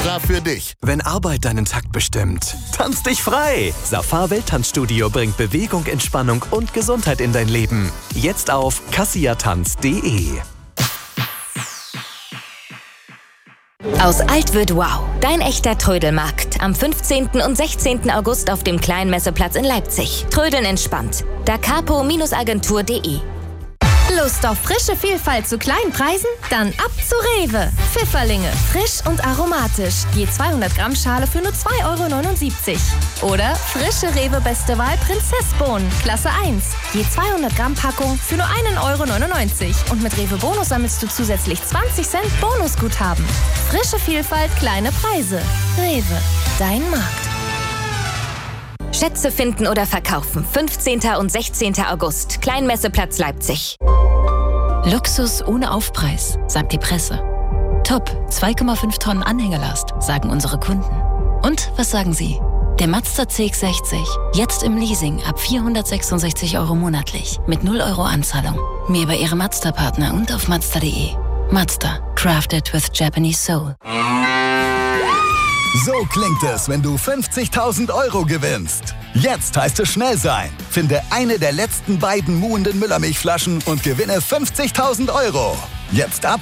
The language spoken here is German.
extra für dich. Wenn Arbeit deinen Takt bestimmt, tanz dich frei. Safar Welttanzstudio bringt Bewegung, Entspannung und Gesundheit in dein Leben. Jetzt auf kassiatanz.de. Aus Alt wird Wow, dein echter Trödelmarkt. Am 15. und 16. August auf dem kleinen Messeplatz in Leipzig. Trödeln entspannt. dacapo-agentur.de. Lust auf frische Vielfalt zu kleinen Preisen? Dann ab zu Rewe. Pfifferlinge, frisch und aromatisch. Je 200 Gramm Schale für nur 2,79 €. Oder frische Rewe Beste Wahl Prinzessbohnen, Klasse 1. Je 200 Gramm Packung für nur 1,99 €. Und mit Rewe Bonus sammelst du zusätzlich 20 Cent Bonusguthaben. Frische Vielfalt, kleine Preise. Rewe, dein Markt. Schätze finden oder verkaufen. 15. und 16. August. Kleinmesseplatz Leipzig. Luxus ohne Aufpreis, sagt die Presse. Top, 2,5 Tonnen Anhängerlast, sagen unsere Kunden. Und was sagen Sie? Der Mazda CX-60, jetzt im Leasing ab 466 € monatlich, mit 0 € Anzahlung. Mehr bei Ihrem Mazda-Partner und auf Mazda.de. Mazda, crafted with Japanese soul. So klingt es, wenn du 50.000 € gewinnst. Jetzt heißt es schnell sein. Finde eine der letzten beiden muhenden Müllermilchflaschen und gewinne 50.000 €. Jetzt ab